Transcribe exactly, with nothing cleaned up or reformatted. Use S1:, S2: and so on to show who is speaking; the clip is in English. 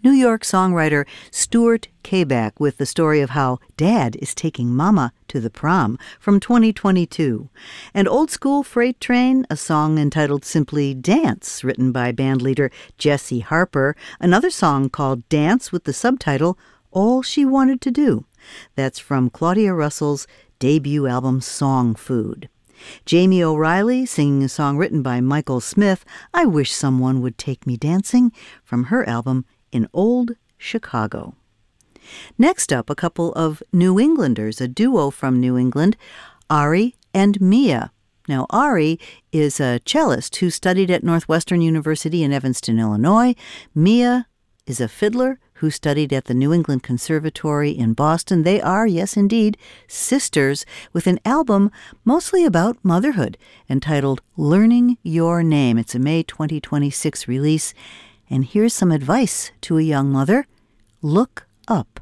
S1: New York songwriter Stuart Kabak with the story of how Dad is taking Mama to the prom from twenty twenty-two. And Old School Freight Train, a song entitled simply Dance, written by bandleader Jesse Harper. Another song called Dance with the subtitle All She Wanted to Do. That's from Claudia Russell's debut album Song Food. Jamie O'Reilly singing a song written by Michael Smith, I Wish Someone Would Take Me Dancing, from her album In Old Chicago. Next up, a couple of New Englanders, a duo from New England, Ari and Mia. Now, Ari is a cellist who studied at Northwestern University in Evanston, Illinois. Mia is a fiddler who studied at the New England Conservatory in Boston. They are, yes indeed, sisters with an album mostly about motherhood entitled Learning Your Name. It's a May twenty twenty-six release. And here's some advice to a young mother. Look up.